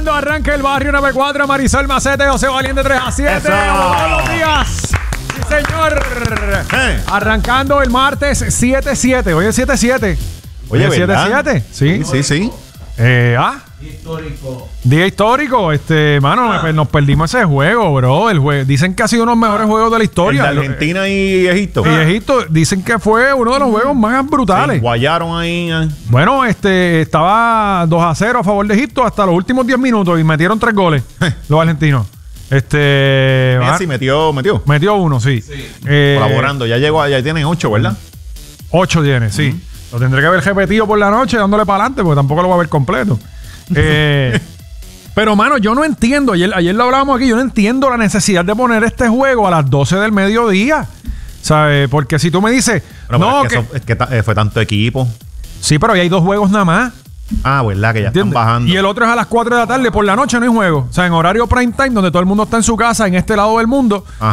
Cuando arranque el barrio 94, Marisol Macete, José Valiente 3 a 7. Todos los días. Sí, señor. Arrancando el martes 7-7. Hoy es 7-7. Oye, ¿es ¿verdad? 7-7? Sí. Sí. Día histórico. Mano, nos perdimos ese juego, bro. Dicen que ha sido uno de los mejores juegos de la historia. El de Argentina y Egipto. Y Egipto dicen que fue uno de los juegos más brutales. Se guayaron ahí. Bueno, estaba 2-0 a favor de Egipto hasta los últimos 10 minutos y metieron 3 goles los argentinos. Messi metió. Metió uno, sí. Colaborando. Ya tienen 8, ¿verdad? 8 tiene, sí. Lo tendré que haber repetido por la noche dándole para adelante porque tampoco lo va a ver completo. Pero, mano, yo no entiendo. Ayer lo hablábamos aquí. Yo no entiendo la necesidad de poner este juego a las 12 del mediodía. ¿Sabes? Porque si tú me dices... Bueno, es que fue tanto equipo. Sí, pero ahí hay 2 juegos nada más. Ah, ¿verdad? Que ya ¿Entiendes? están bajando. Y el otro es a las 4 de la tarde. Por la noche no hay juego. O sea, en horario prime time, donde todo el mundo está en su casa, en este lado del mundo.